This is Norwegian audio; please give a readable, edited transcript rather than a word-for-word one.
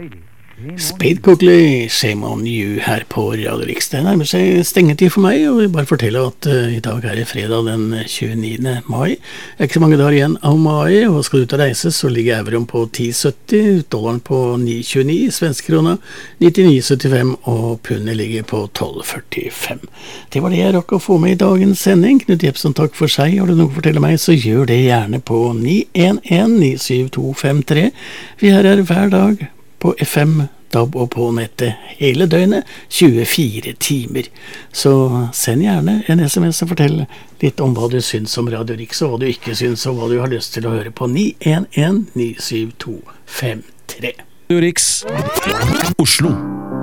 Spade Coakley, Shame on You her på Radio Riks. Det nærmer seg stengetid for meg, og jeg vil bare fortelle at i dag er det fredag den 29. mai. Det er ikke så mange dager igjen av mai, og skal du ut og reise så ligger euroen på 10,70, dollaren på 9,29, svenskekrona 99,75, og pundet ligger på 12,45. Det var det jeg rakk å få med i dagens sending. Knut Jepsen, takk for seg. Har du noe å fortelle meg, så gjør det gjerne på 911-97253. Vi er her hver dag på FM, DAB og på nettet hele døgnet, 24 timer. Så send gjerne en SMS og fortell litt om hva du syns om Radio Riks, og hva du ikke syns, og hva du har lyst til å høre på 911-97253. Radio Riks, Oslo.